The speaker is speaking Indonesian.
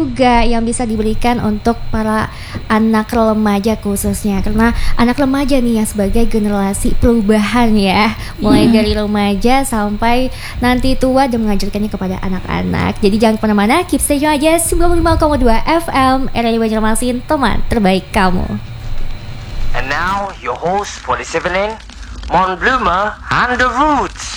juga yang bisa diberikan untuk para anak remaja khususnya, karena anak remaja nih yang sebagai generasi perubahan ya, mulai dari remaja sampai nanti tua dan mengajarkannya kepada anak-anak. Jadi jangan kemana-mana, keep stay tune aja 95,2 FM RRI Banjarmasin, teman terbaik kamu. And now your host for this evening, Mon Bloomer and the Roots.